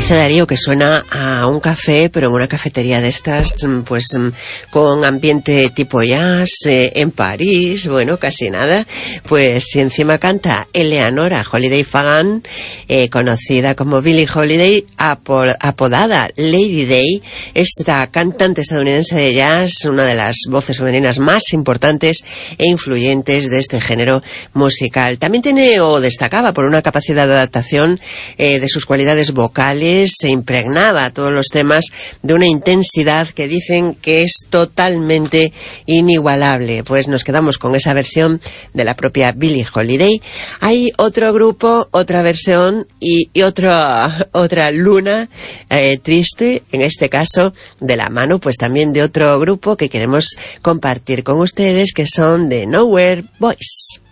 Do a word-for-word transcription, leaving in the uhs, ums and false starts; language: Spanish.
Dice Darío que suena a un café, pero en una cafetería de estas, pues con ambiente tipo jazz, eh, en París, bueno, casi nada. Pues si encima canta Eleanora Holiday Fagan, eh, conocida como Billie Holiday, apod apodada Lady Day, esta cantante estadounidense de jazz, una de las voces femeninas más importantes e influyentes de este género musical. También tiene, o destacaba por una capacidad de adaptación eh, de sus cualidades vocales, se impregnaba todos los temas de una intensidad que dicen que es totalmente inigualable. Pues nos quedamos con esa versión de la propia Billie Holiday. Hay otro grupo, otra versión y, y otra, otra luna eh, triste, en este caso de la mano pues también de otro grupo que queremos compartir con ustedes, que son The Nowhere Boys.